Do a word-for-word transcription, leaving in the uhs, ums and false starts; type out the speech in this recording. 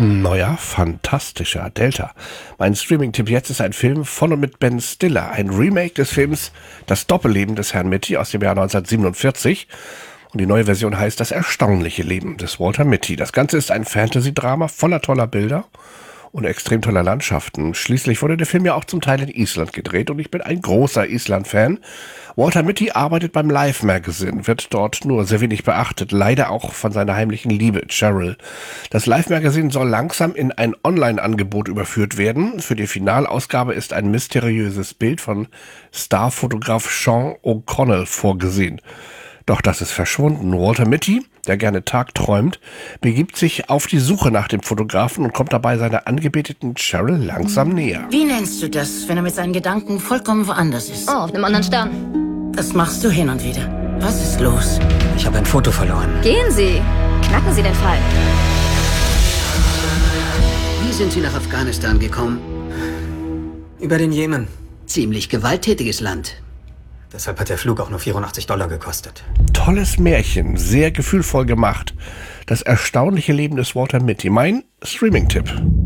Neuer, fantastischer Delta. Mein Streaming-Tipp jetzt ist ein Film von und mit Ben Stiller, ein Remake des Films Das Doppelleben des Herrn Mitty aus dem Jahr neunzehnhundertsiebenundvierzig. Und die neue Version heißt Das erstaunliche Leben des Walter Mitty. Das Ganze ist ein Fantasy-Drama voller toller Bilder und extrem toller Landschaften. Schließlich wurde der Film ja auch zum Teil in Island gedreht und ich bin ein großer Island-Fan. Walter Mitty arbeitet beim Life Magazine, wird dort nur sehr wenig beachtet, leider auch von seiner heimlichen Liebe, Cheryl. Das Life Magazine soll langsam in ein Online-Angebot überführt werden. Für die Finalausgabe ist ein mysteriöses Bild von Starfotograf Sean O'Connell vorgesehen. Doch das ist verschwunden. Walter Mitty, der gerne tagträumt, begibt sich auf die Suche nach dem Fotografen und kommt dabei seiner angebeteten Cheryl langsam näher. Wie nennst du das, wenn er mit seinen Gedanken vollkommen woanders ist? Oh, auf einem anderen Stern. Das machst du hin und wieder. Was ist los? Ich habe ein Foto verloren. Gehen Sie. Knacken Sie den Fall. Wie sind Sie nach Afghanistan gekommen? Über den Jemen. Ziemlich gewalttätiges Land. Deshalb hat der Flug auch nur vierundachtzig Dollar gekostet. Tolles Märchen, sehr gefühlvoll gemacht. Das erstaunliche Leben des Walter Mitty. Mein Streaming-Tipp.